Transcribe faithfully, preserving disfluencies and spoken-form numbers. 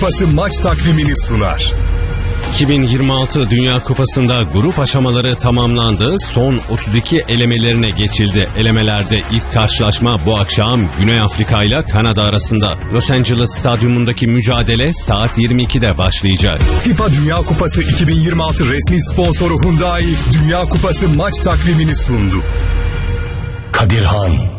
Kupası maç takvimini sunar. iki bin yirmi altı Dünya Kupası'nda grup aşamaları tamamlandı. Son otuz iki elemelerine geçildi. Elemelerde ilk karşılaşma bu akşam Güney Afrika ile Kanada arasında. Los Angeles Stadyumundaki mücadele saat yirmi ikide başlayacak. FIFA Dünya Kupası iki bin yirmi altı resmi sponsoru Hyundai Dünya Kupası maç takvimini sundu. Kadirhan